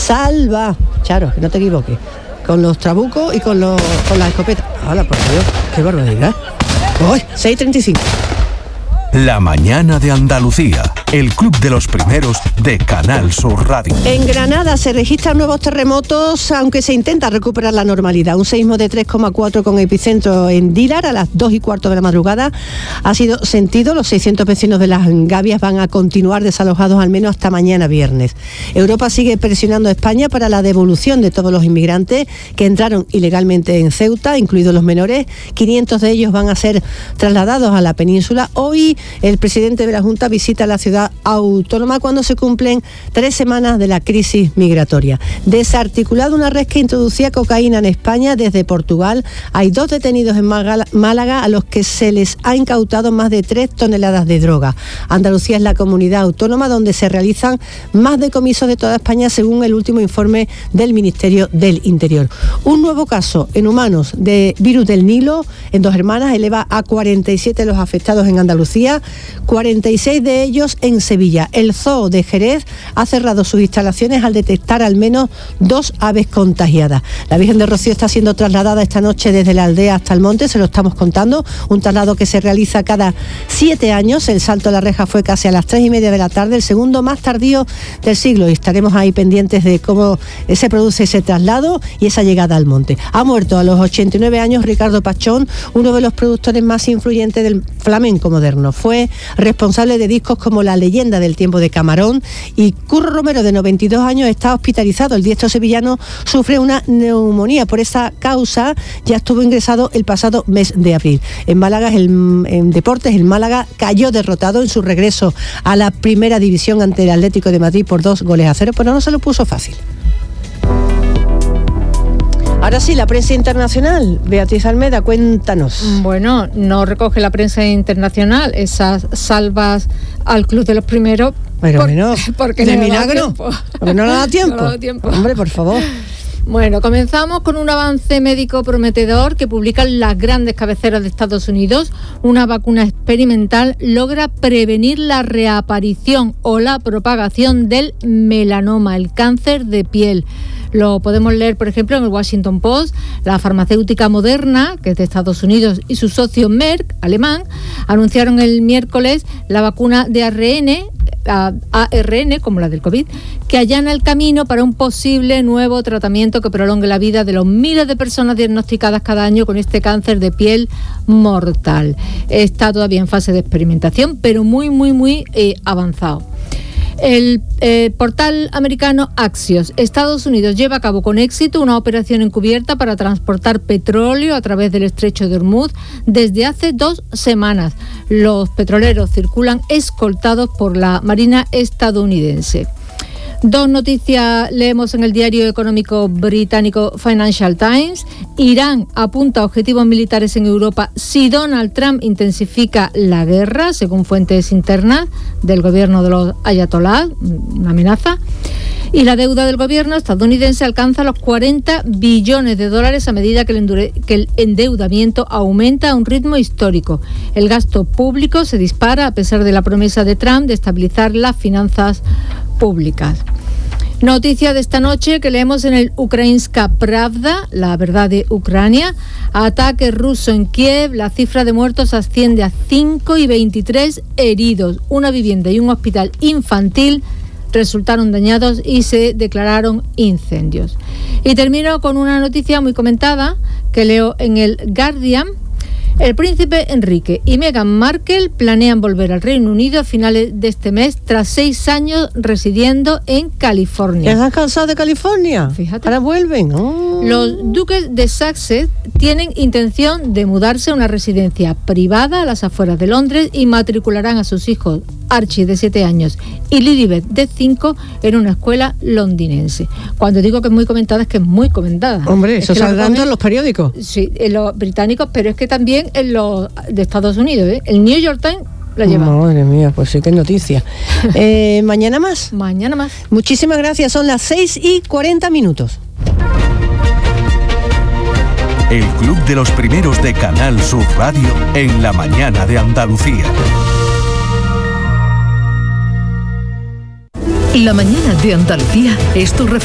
Salva, Charo, que no te equivoques, con los trabucos y con las escopetas. ¡Hala, por Dios! ¡Qué barbaridad! ¡Uy! 6:35. La mañana de Andalucía, el club de los primeros de Canal Sur Radio. En Granada se registran nuevos terremotos, aunque se intenta recuperar la normalidad. Un seísmo de 3,4 con epicentro en Dílar a las 2:15 de la madrugada ha sido sentido. Los 600 vecinos de Las Gavias van a continuar desalojados al menos hasta mañana viernes. Europa sigue presionando a España para la devolución de todos los inmigrantes que entraron ilegalmente en Ceuta, incluidos los menores. 500 de ellos van a ser trasladados a la península. Hoy el presidente de la Junta visita la ciudad autónoma cuando se cumplen 3 semanas de la crisis migratoria. Desarticulada una red que introducía cocaína en España desde Portugal. Hay 2 detenidos en Málaga a los que se les ha incautado más de 3 toneladas de droga. Andalucía es la comunidad autónoma donde se realizan más decomisos de toda España, según el último informe del Ministerio del Interior. Un nuevo caso en humanos de virus del Nilo en 2 hermanas eleva a 47 los afectados en Andalucía, 46 de ellos en Sevilla. El Zoo de Jerez ha cerrado sus instalaciones al detectar al menos 2 aves contagiadas. La Virgen de Rocío está siendo trasladada esta noche desde la aldea hasta el monte, se lo estamos contando, un traslado que se realiza cada 7 años. El salto a la reja fue casi a las 3:30 de la tarde, el segundo más tardío del siglo, y estaremos ahí pendientes de cómo se produce ese traslado y esa llegada al monte. Ha muerto a los 89 años Ricardo Pachón, uno de los productores más influyentes del flamenco moderno. Fue responsable de discos como La leyenda del tiempo de Camarón, y Curro Romero, de 92 años, está hospitalizado. El diestro sevillano sufre una neumonía. Por esa causa ya estuvo ingresado el pasado mes de abril. En Málaga, en deportes, el Málaga cayó derrotado en su regreso a la primera división ante el Atlético de Madrid por 2-0, pero no se lo puso fácil. Ahora sí, la prensa internacional. Beatriz Almeda, cuéntanos. Bueno, no recoge la prensa internacional esas salvas al club de los primeros. Pero bueno, porque de milagro. Porque no le da tiempo. No le da tiempo. Hombre, por favor. Bueno, comenzamos con un avance médico prometedor que publican las grandes cabeceras de Estados Unidos. Una vacuna experimental logra prevenir la reaparición o la propagación del melanoma, el cáncer de piel. Lo podemos leer, por ejemplo, en el Washington Post. La farmacéutica Moderna, que es de Estados Unidos, y su socio Merck, alemán, anunciaron el miércoles la vacuna de ARN, como la del COVID, que allana el camino para un posible nuevo tratamiento que prolongue la vida de los miles de personas diagnosticadas cada año con este cáncer de piel mortal. Está todavía en fase de experimentación, pero muy avanzado. El portal americano Axios. Estados Unidos lleva a cabo con éxito una operación encubierta para transportar petróleo a través del estrecho de Hormuz desde hace 2 semanas. Los petroleros circulan escoltados por la Marina estadounidense. 2 noticias leemos en el diario económico británico Financial Times. Irán apunta a objetivos militares en Europa si Donald Trump intensifica la guerra, según fuentes internas del gobierno de los ayatolás, una amenaza. Y la deuda del gobierno estadounidense alcanza los $40 billones a medida que el endeudamiento aumenta a un ritmo histórico. El gasto público se dispara a pesar de la promesa de Trump de estabilizar las finanzas públicas. Noticia de esta noche que leemos en el Ukrainska Pravda, la verdad de Ucrania. Ataque ruso en Kiev, la cifra de muertos asciende a 5 y 23 heridos. Una vivienda y un hospital infantil resultaron dañados y se declararon incendios. Y termino con una noticia muy comentada que leo en el Guardian. El príncipe Enrique y Meghan Markle planean volver al Reino Unido a finales de este mes tras 6 años residiendo en California. ¿Están cansados de California? Fíjate. Ahora vuelven. Oh. Los duques de Sussex tienen intención de mudarse a una residencia privada a las afueras de Londres y matricularán a sus hijos Archie, de 7 años, y Lilibet, de 5, en una escuela londinense. Cuando digo que es muy comentada, es que es muy comentada. Hombre, eso saldrá en los periódicos. Sí, en los británicos, pero es que también en los de Estados Unidos, ¿eh? El New York Times la lleva. Madre mía, pues sí que es noticia. ¿Mañana más? Mañana más. Muchísimas gracias, son las 6:40. El club de los primeros de Canal Sur Radio en la mañana de Andalucía. La mañana de Andalucía es tu